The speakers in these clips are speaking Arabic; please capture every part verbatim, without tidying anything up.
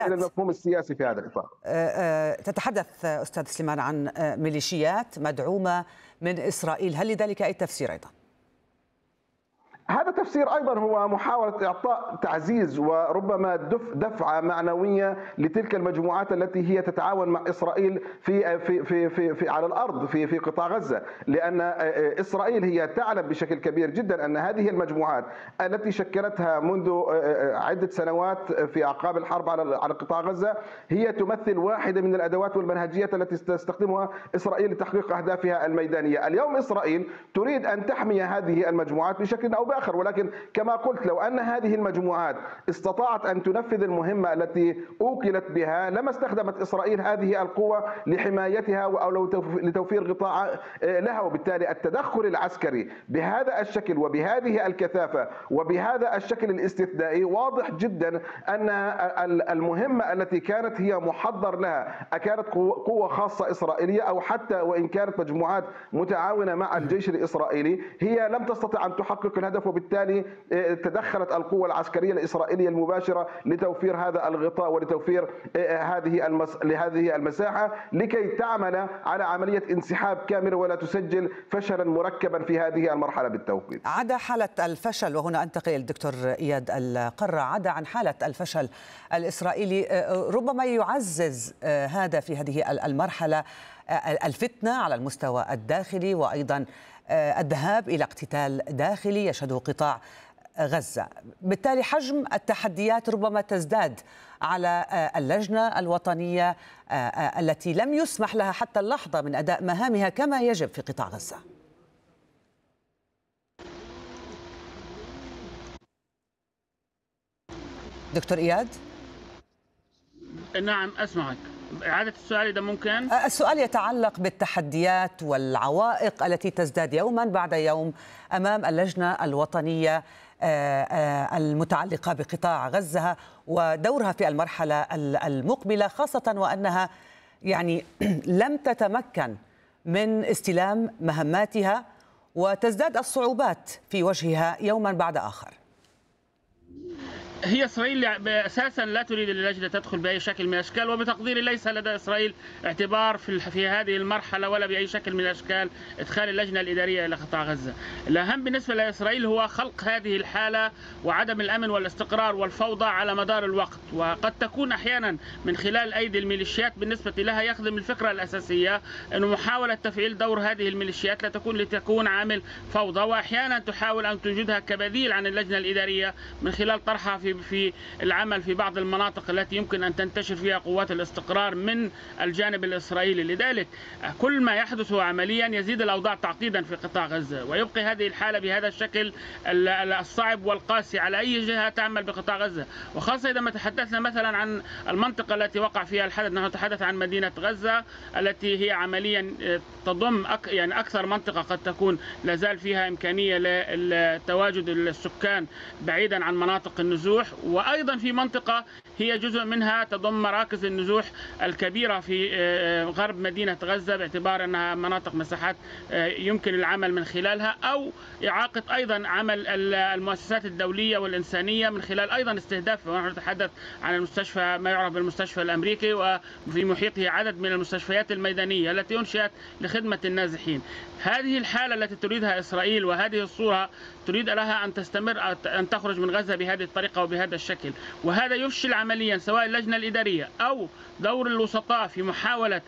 المفهوم السياسي في هذا الإطار. تتحدث أستاذ سليمان عن ميليشيات مدعومة من إسرائيل، هل لذلك أي تفسير أيضا؟ هذا تفسير أيضا هو محاولة إعطاء تعزيز وربما دفعة معنوية لتلك المجموعات التي هي تتعاون مع إسرائيل في في في في, في على الأرض في في قطاع غزة، لأن إسرائيل هي تعلم بشكل كبير جدا أن هذه المجموعات التي شكلتها منذ عدة سنوات في أعقاب الحرب على على قطاع غزة هي تمثل واحدة من الأدوات والمنهجيات التي تستخدمها إسرائيل لتحقيق أهدافها الميدانية. اليوم إسرائيل تريد أن تحمي هذه المجموعات بشكل أو بآخر، ولكن كما قلت لو أن هذه المجموعات استطاعت أن تنفذ المهمة التي أوكلت بها لما استخدمت إسرائيل هذه القوة لحمايتها أو لتوفير غطاء لها. وبالتالي التدخل العسكري بهذا الشكل وبهذه الكثافة وبهذا الشكل الاستثنائي واضح جدا أن المهمة التي كانت هي محضر لها أكانت قوة خاصة إسرائيلية أو حتى وإن كانت مجموعات متعاونة مع الجيش الإسرائيلي هي لم تستطع أن تحقق الهدف، وبالتالي تدخلت القوة العسكرية الإسرائيلية المباشرة لتوفير هذا الغطاء ولتوفير هذه المس... لهذه المساحة لكي تعمل على عملية انسحاب كاملة ولا تسجل فشلا مركبا في هذه المرحلة بالتوقيت. عدا حالة الفشل، وهنا أنتقل الدكتور إياد القرة، عدا عن حالة الفشل الإسرائيلي ربما يعزز هذا في هذه المرحلة الفتنة على المستوى الداخلي وأيضا الذهاب إلى اقتتال داخلي يشهده قطاع غزة. بالتالي حجم التحديات ربما تزداد على اللجنة الوطنية التي لم يسمح لها حتى اللحظة من أداء مهامها كما يجب في قطاع غزة. دكتور إياد؟ نعم أسمعك. إعادة السؤال إذا ممكن. السؤال يتعلق بالتحديات والعوائق التي تزداد يوما بعد يوم أمام اللجنة الوطنية المتعلقة بقطاع غزة ودورها في المرحلة المقبلة، خاصة وأنها يعني لم تتمكن من استلام مهماتها وتزداد الصعوبات في وجهها يوما بعد آخر. هي إسرائيل أساسا لا تريد اللجنة تدخل بأي شكل من الأشكال، وبتقديري ليس لدى إسرائيل اعتبار في في هذه المرحلة ولا بأي شكل من الأشكال إدخال اللجنة الإدارية إلى قطاع غزة. الأهم بالنسبة لإسرائيل هو خلق هذه الحالة وعدم الأمن والاستقرار والفوضى على مدار الوقت، وقد تكون أحيانا من خلال أيدي الميليشيات بالنسبة لها يخدم الفكرة الأساسية أنه محاولة تفعيل دور هذه الميليشيات لا تكون لتكون عامل فوضى، وأحيانا تحاول أن توجدها كبديل عن اللجنة الإدارية من خلال طرحها في في العمل في بعض المناطق التي يمكن أن تنتشر فيها قوات الاستقرار من الجانب الإسرائيلي. لذلك كل ما يحدث عمليا يزيد الأوضاع تعقيدا في قطاع غزة، ويبقي هذه الحالة بهذا الشكل الصعب والقاسي على أي جهة تعمل بقطاع غزة، وخاصة إذا ما تحدثنا مثلا عن المنطقة التي وقع فيها الحدث. نحن نتحدث عن مدينة غزة التي هي عمليا تضم أك يعني أكثر منطقة قد تكون لازال فيها إمكانية لتواجد السكان بعيدا عن مناطق النزوح، وأيضا في منطقة هي جزء منها تضم مراكز النزوح الكبيرة في غرب مدينة غزة باعتبار أنها مناطق مساحات يمكن العمل من خلالها أو إعاقة أيضا عمل المؤسسات الدولية والإنسانية من خلال أيضا استهداف. ونحن نتحدث عن المستشفى ما يعرف بالمستشفى الأمريكي وفي محيطه عدد من المستشفيات الميدانية التي أنشئت لخدمة النازحين. هذه الحالة التي تريدها إسرائيل وهذه الصورة تريد لها أن تستمر أن تخرج من غزة بهذه الطريقة وبهذا الشكل، وهذا يفشل عمليا سواء اللجنة الإدارية أو دور الوسطاء في محاولة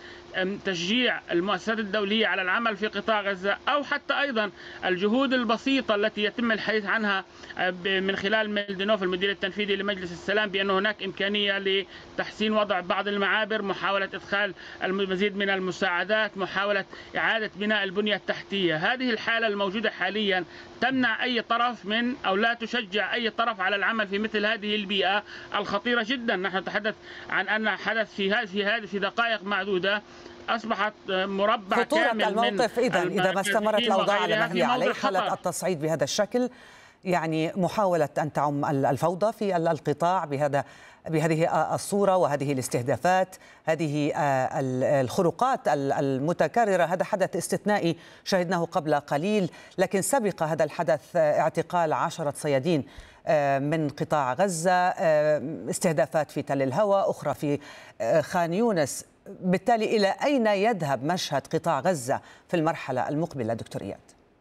تشجيع المؤسسات الدولية على العمل في قطاع غزة، أو حتى أيضا الجهود البسيطة التي يتم الحديث عنها من خلال ميلدينوف المدير التنفيذي لمجلس السلام بأن هناك إمكانية لتحسين وضع بعض المعابر، محاولة إدخال المزيد من المساعدات، محاولة إعادة بناء البنية التحتية. هذه الحالة الموجودة حاليا تمنع أي طرف من أو لا تشجع أي طرف على العمل في مثل هذه البيئة الخطيرة جدا. نحن نتحدث عن أن حدث في هذه في هذه في دقائق معدودة أصبحت مربع خطورة كامل الموقف من إذا إذا ما استمرت الأوضاع على ما هي عليه، حالة التصعيد بهذا الشكل، يعني محاولة أن تعم الفوضى في القطاع بهذا بهذه الصورة وهذه الاستهدافات، هذه الخروقات المتكررة. هذا حدث استثنائي شهدناه قبل قليل، لكن سبق هذا الحدث اعتقال عشرة صيادين من قطاع غزة، استهدافات في تل الهوى، أخرى في خان يونس. بالتالي إلى أين يذهب مشهد قطاع غزة في المرحلة المقبلة دكتور إياد؟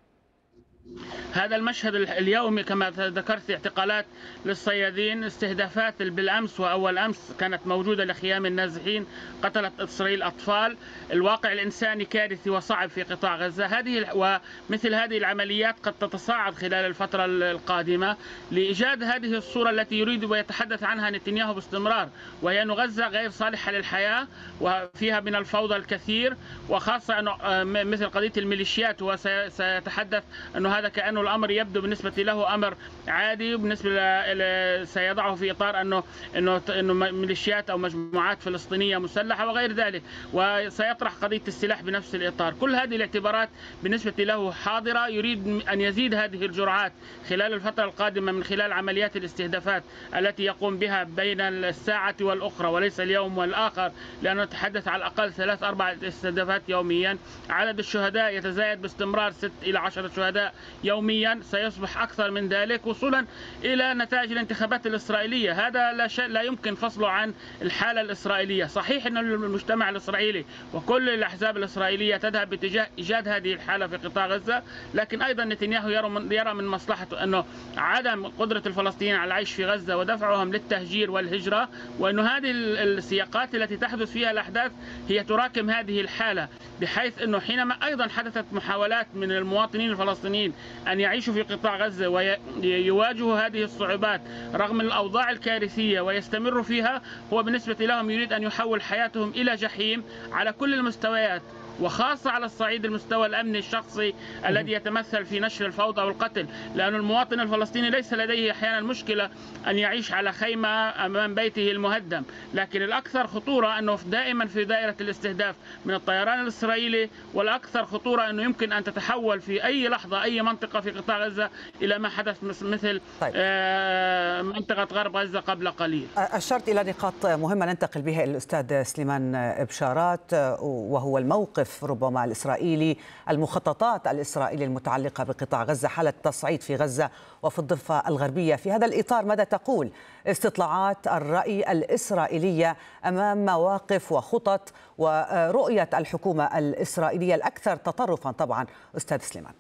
هذا المشهد اليومي كما ذكرت، اعتقالات للصيادين، استهدافات بالأمس وأول أمس كانت موجودة لخيام النازحين، قتلت إسرائيل أطفال. الواقع الإنساني كارثي وصعب في قطاع غزة. هذه ومثل هذه العمليات قد تتصاعد خلال الفترة القادمة لإيجاد هذه الصورة التي يريد ويتحدث عنها نتنياهو باستمرار، وهي أن غزة غير صالحة للحياة وفيها من الفوضى الكثير، وخاصة أنه مثل قضية الميليشيات، هو سيتحدث أنه هذا كأنه الأمر يبدو بالنسبة له أمر عادي، وبالنسبة ل... سيضعه في إطار أنه أنه أنه ميليشيات أو مجموعات فلسطينية مسلحة وغير ذلك، وسيطرح قضية السلاح بنفس الإطار. كل هذه الاعتبارات بالنسبة له حاضرة. يريد أن يزيد هذه الجرعات خلال الفترة القادمة من خلال عمليات الاستهدافات التي يقوم بها بين الساعة والأخرى وليس اليوم والآخر، لأنه نتحدث على الأقل ثلاث أربع استهدافات يوميا. عدد الشهداء يتزايد باستمرار، ست إلى عشرة شهداء يوميا، سيصبح أكثر من ذلك وصولا إلى نتائج الانتخابات الإسرائيلية. هذا لا شيء لا يمكن فصله عن الحالة الإسرائيلية. صحيح أن المجتمع الإسرائيلي وكل الأحزاب الإسرائيلية تذهب باتجاه إيجاد هذه الحالة في قطاع غزة، لكن أيضا نتنياهو يرى من مصلحته أنه عدم قدرة الفلسطينيين على العيش في غزة ودفعهم للتهجير والهجرة، وأنه هذه السياقات التي تحدث فيها الأحداث هي تراكم هذه الحالة، بحيث أنه حينما أيضا حدثت محاولات من المواطنين الفلسطينيين أن يعيشوا في قطاع غزة ويواجهوا هذه الصعوبات رغم الأوضاع الكارثية ويستمروا فيها، هو بالنسبة لهم يريد أن يحول حياتهم إلى جحيم على كل المستويات، وخاصة على الصعيد المستوى الأمني الشخصي الذي يتمثل في نشر الفوضى والقتل. لأن المواطن الفلسطيني ليس لديه أحيانا مشكلة أن يعيش على خيمة أمام بيته المهدم، لكن الأكثر خطورة أنه دائما في دائرة الاستهداف من الطيران الإسرائيلي، والأكثر خطورة أنه يمكن أن تتحول في أي لحظة أي منطقة في قطاع غزة إلى ما حدث مثل طيب. منطقة غرب غزة قبل قليل. أشرت إلى نقاط مهمة ننتقل بها إلى الأستاذ سليمان بشارات، وهو الموقف ربما الإسرائيلي، المخططات الإسرائيلية المتعلقة بقطاع غزة، حالة التصعيد في غزة وفي الضفة الغربية. في هذا الإطار ماذا تقول استطلاعات الرأي الإسرائيلية أمام مواقف وخطط ورؤية الحكومة الإسرائيلية الأكثر تطرفا طبعا أستاذ سليمان؟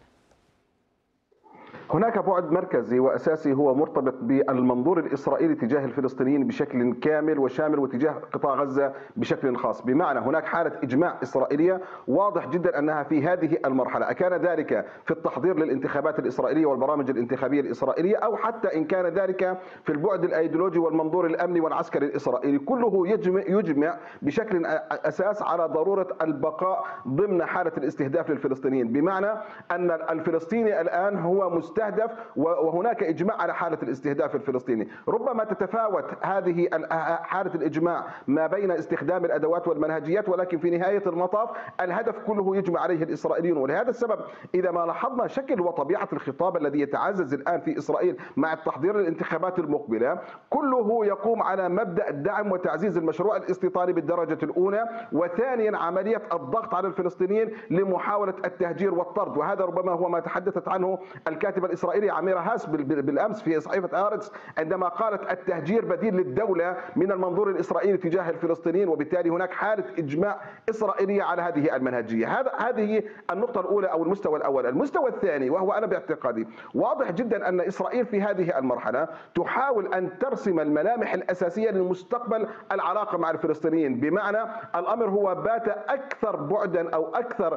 هناك بعد مركزي وأساسي هو مرتبط بالمنظور الإسرائيلي تجاه الفلسطينيين بشكل كامل وشامل وتجاه قطاع غزة بشكل خاص، بمعنى هناك حالة إجماع إسرائيلية واضح جدا أنها في هذه المرحلة، أكان ذلك في التحضير للانتخابات الإسرائيلية والبرامج الانتخابية الإسرائيلية، أو حتى إن كان ذلك في البعد الأيديولوجي والمنظور الأمني والعسكري الإسرائيلي، كله يجمع, يجمع بشكل أساس على ضرورة البقاء ضمن حالة الاستهداف للفلسطينيين، بمعنى أن الفلسطيني الآن هو مستهدف وهناك إجماع على حالة الاستهداف الفلسطيني. ربما تتفاوت هذه حالة الإجماع ما بين استخدام الأدوات والمنهجيات، ولكن في نهاية المطاف الهدف كله يجمع عليه الإسرائيليون. ولهذا السبب إذا ما لاحظنا شكل وطبيعة الخطاب الذي يتعزز الآن في إسرائيل مع التحضير للانتخابات المقبلة، كله يقوم على مبدأ الدعم وتعزيز المشروع الاستيطاني بالدرجة الأولى، وثانيا عملية الضغط على الفلسطينيين لمحاولة التهجير والطرد. وهذا ربما هو ما تحدثت عنه الكاتبة الإسرائيلية عميرة هاس بالأمس في صحيفة آرتس عندما قالت التهجير بديل للدولة من المنظور الإسرائيلي تجاه الفلسطينيين، وبالتالي هناك حالة إجماع إسرائيلية على هذه المنهجية. هذا هذه النقطة الأولى أو المستوى الأول. المستوى الثاني وهو أنا باعتقادي واضح جدا أن إسرائيل في هذه المرحلة تحاول أن ترسم الملامح الأساسية لمستقبل العلاقة مع الفلسطينيين، بمعنى الأمر هو بات أكثر بعدا أو أكثر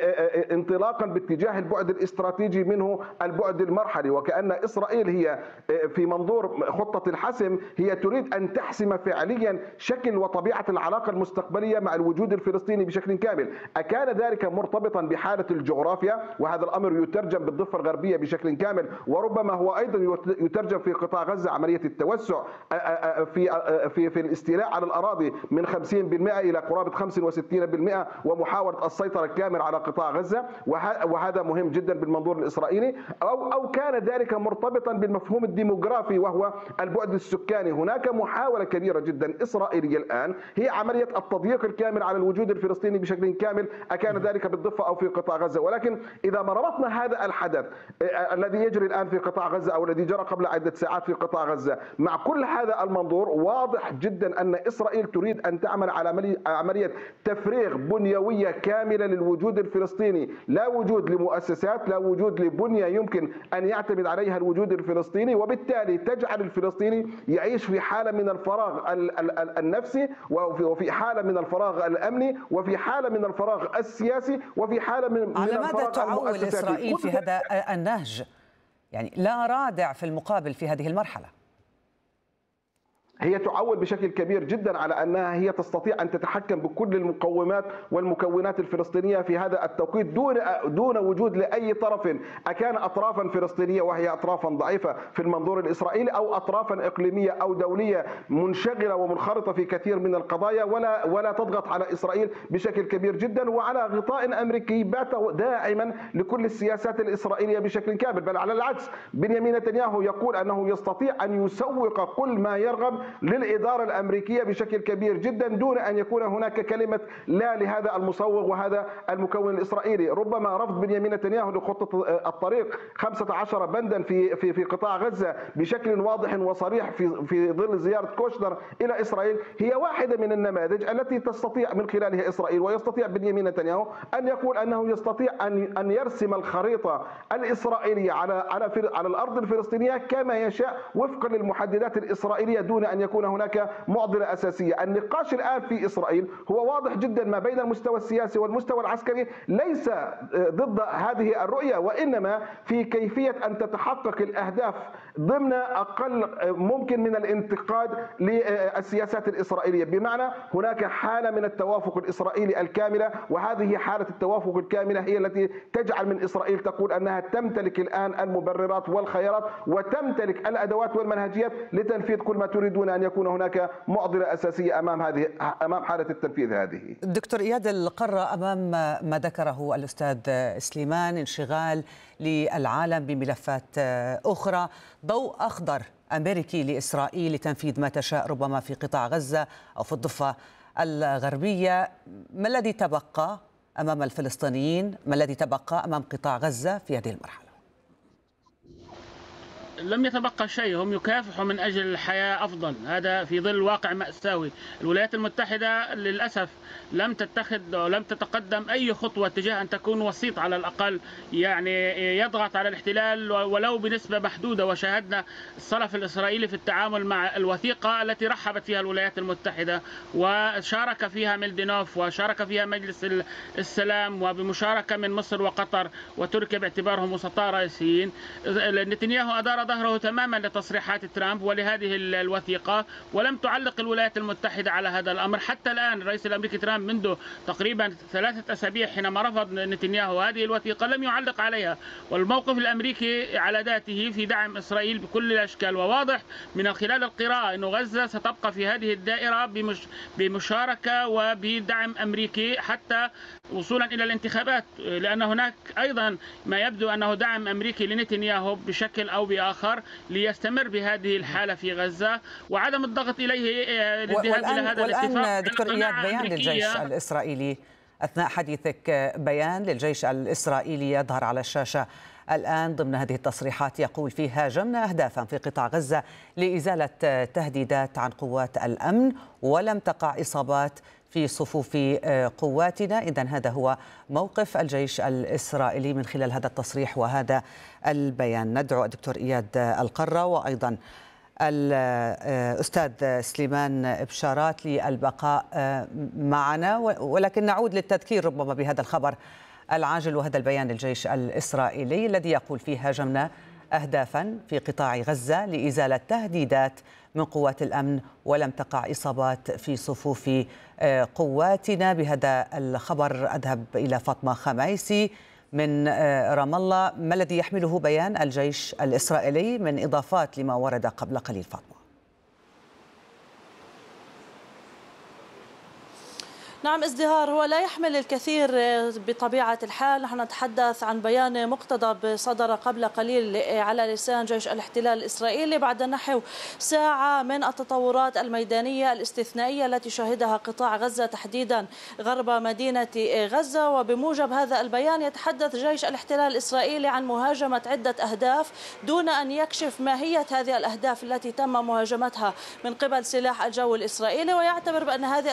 انطلاقا باتجاه البعد الاستراتيجي منه البعد المرحلي، وكأن إسرائيل هي في منظور خطة الحسم هي تريد أن تحسم فعليا شكل وطبيعة العلاقة المستقبلية مع الوجود الفلسطيني بشكل كامل. أكان ذلك مرتبطا بحالة الجغرافيا، وهذا الأمر يترجم بالضفة الغربية بشكل كامل، وربما هو أيضا يترجم في قطاع غزة عملية التوسع في في في الاستيلاء على الأراضي من خمسين بالمئة إلى قرابة خمسة وستين بالمئة ومحاولة السيطرة الكاملة على قطاع غزة، وهذا مهم جدا بالمنظور الإسرائيلي. أو أو كان ذلك مرتبطا بالمفهوم الديموغرافي وهو البعد السكاني. هناك محاولة كبيرة جدا إسرائيلية الآن هي عملية التضييق الكامل على الوجود الفلسطيني بشكل كامل، أكان ذلك بالضفة أو في قطاع غزة. ولكن إذا ما ربطنا هذا الحدث الذي يجري الآن في قطاع غزة أو الذي جرى قبل عدة ساعات في قطاع غزة مع كل هذا المنظور، واضح جدا أن إسرائيل تريد أن تعمل على عملية تفريغ بنيوية كاملة للوجود الفلسطيني، لا وجود لمؤسسات، لا وجود لبنية يمكن أن يعتمد عليها الوجود الفلسطيني، وبالتالي تجعل الفلسطيني يعيش في حالة من الفراغ النفسي وفي حالة من الفراغ الأمني وفي حالة من الفراغ السياسي وفي حالة من على الفراغ ماذا تعول المؤسساتي. إسرائيل في هذا النهج؟ يعني لا رادع في المقابل في هذه المرحلة. هي تعول بشكل كبير جدا على أنها هي تستطيع أن تتحكم بكل المقومات والمكونات الفلسطينية في هذا التوقيت دون دون وجود لأي طرف، أكان أطرافا فلسطينية وهي أطرافا ضعيفة في المنظور الإسرائيلي أو أطرافا إقليمية أو دولية منشغلة ومنخرطة في كثير من القضايا ولا ولا تضغط على إسرائيل بشكل كبير جدا، وعلى غطاء أمريكي بات داعما لكل السياسات الإسرائيلية بشكل كامل. بل على العكس، بنيامين نتنياهو يقول أنه يستطيع أن يسوق كل ما يرغب للإدارة الأمريكية بشكل كبير جدا دون أن يكون هناك كلمة لا لهذا المسوغ وهذا المكون الإسرائيلي. ربما رفض بنيامين نتنياهو لخطة الطريق خمسة عشر بندا في في في قطاع غزة بشكل واضح وصريح في في ظل زيارة كوشنر إلى إسرائيل هي واحدة من النماذج التي تستطيع من خلالها إسرائيل ويستطيع بنيامين نتنياهو أن يقول أنه يستطيع أن أن يرسم الخريطة الإسرائيلية على على على الأرض الفلسطينية كما يشاء وفقا للمحددات الإسرائيلية دون أن يكون هناك معضلة أساسية. النقاش الآن في إسرائيل هو واضح جدا ما بين المستوى السياسي والمستوى العسكري، ليس ضد هذه الرؤية وإنما في كيفية أن تتحقق الأهداف ضمن أقل ممكن من الانتقاد للسياسات الإسرائيلية. بمعنى هناك حالة من التوافق الإسرائيلي الكاملة، وهذه حالة التوافق الكاملة هي التي تجعل من إسرائيل تقول أنها تمتلك الآن المبررات والخيارات وتمتلك الأدوات والمنهجيات لتنفيذ كل ما تريدون أن يكون هناك معضلة أساسية أمام هذه أمام حالة التنفيذ هذه. دكتور إياد القرة، أمام ما ذكره الأستاذ سليمان انشغال للعالم بملفات أخرى، ضوء أخضر أمريكي لإسرائيل لتنفيذ ما تشاء ربما في قطاع غزة أو في الضفة الغربية، ما الذي تبقى أمام الفلسطينيين؟ ما الذي تبقى أمام قطاع غزة في هذه المرحلة؟ لم يتبقى شيء، هم يكافحوا من أجل الحياة أفضل، هذا في ظل واقع مأساوي. الولايات المتحدة للأسف لم تتخذ ولم تتقدم أي خطوة تجاه أن تكون وسيط على الأقل، يعني يضغط على الاحتلال ولو بنسبة محدودة. وشاهدنا الصلف الإسرائيلي في التعامل مع الوثيقة التي رحبت فيها الولايات المتحدة وشارك فيها ميلدينوف وشارك فيها مجلس السلام وبمشاركة من مصر وقطر وتركيا باعتبارهم وسطاء رئيسيين. نتنياهو أدار ظهره تماما لتصريحات ترامب ولهذه الوثيقة، ولم تعلق الولايات المتحدة على هذا الأمر حتى الآن. الرئيس الأمريكي ترامب منذ تقريبا ثلاثة أسابيع حينما رفض نتنياهو هذه الوثيقة لم يعلق عليها. والموقف الأمريكي على ذاته في دعم إسرائيل بكل الأشكال، وواضح من خلال القراءة أن غزة ستبقى في هذه الدائرة بمش بمشاركة وبدعم أمريكي حتى وصولا إلى الانتخابات، لأن هناك أيضا ما يبدو أنه دعم أمريكي لنتنياهو بشكل أو بآخر ليستمر بهذه الحالة في غزة وعدم الضغط إليه للذهاب إلى هذا الاتفاق. والآن دكتور إياد، بيان للجيش الإسرائيلي أثناء حديثك، بيان للجيش الإسرائيلي يظهر على الشاشة الآن ضمن هذه التصريحات يقول فيه: هاجمنا أهدافا في قطاع غزة لإزالة تهديدات عن قوات الأمن ولم تقع إصابات في صفوف قواتنا. إذن هذا هو موقف الجيش الإسرائيلي من خلال هذا التصريح وهذا البيان. ندعو الدكتور إياد القرة وأيضا الأستاذ سليمان بشارات للبقاء معنا، ولكن نعود للتذكير ربما بهذا الخبر العاجل وهذا البيان للجيش الإسرائيلي الذي يقول فيه: هاجمنا أهدافا في قطاع غزة لإزالة تهديدات من قوات الأمن ولم تقع إصابات في صفوف قواتنا. بهذا الخبر أذهب إلى فاطمة خميسي من رام الله. ما الذي يحمله بيان الجيش الإسرائيلي من إضافات لما ورد قبل قليل؟ فاطمة. نعم، ازدهار هو لا يحمل الكثير بطبيعة الحال. نحن نتحدث عن بيان مقتضب صدر قبل قليل على لسان جيش الاحتلال الإسرائيلي بعد نحو ساعة من التطورات الميدانية الاستثنائية التي شهدها قطاع غزة، تحديدا غرب مدينة غزة. وبموجب هذا البيان يتحدث جيش الاحتلال الإسرائيلي عن مهاجمة عدة أهداف دون أن يكشف ماهية هذه الأهداف التي تم مهاجمتها من قبل سلاح الجو الإسرائيلي، ويعتبر بأن هذه